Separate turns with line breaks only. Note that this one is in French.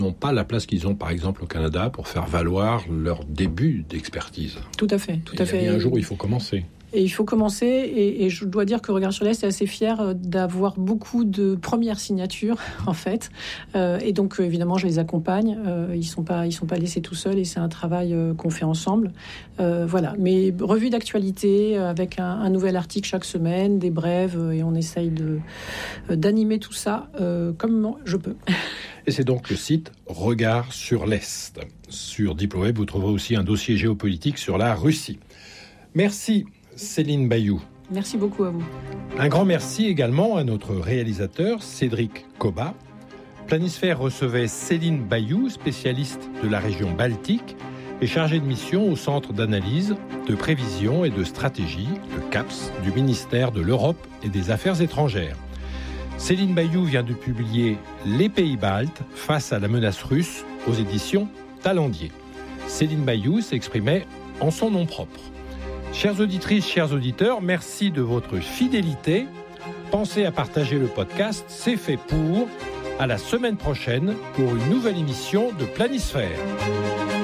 n'ont pas la place qu'ils ont par exemple au Canada pour faire valoir leur début d'expertise.
Tout à fait.
Il y a un jour où il faut commencer.
Et il faut commencer, et je dois dire que Regard sur l'Est est assez fier d'avoir beaucoup de premières signatures, en fait. Et donc, évidemment, je les accompagne. Ils sont pas laissés tout seuls, et c'est un travail qu'on fait ensemble. Voilà. Mais revue d'actualité, avec un nouvel article chaque semaine, des brèves, et on essaye d'animer tout ça comme je peux.
Et c'est donc le site Regard sur l'Est. Sur Diploweb, vous trouverez aussi un dossier géopolitique sur la Russie. Merci Céline Bayou.
Merci beaucoup à vous.
Un grand merci également à notre réalisateur Cédric Koba. Planisphère recevait Céline Bayou, spécialiste de la région Baltique et chargée de mission au Centre d'analyse, de prévision et de stratégie, le CAPS, du ministère de l'Europe et des Affaires étrangères. Céline Bayou vient de publier Les Pays baltes face à la menace russe aux éditions Talendier. Céline Bayou s'exprimait en son nom propre. Chères auditrices, chers auditeurs, merci de votre fidélité. Pensez à partager le podcast, c'est fait pour. À la semaine prochaine pour une nouvelle émission de Planisphère.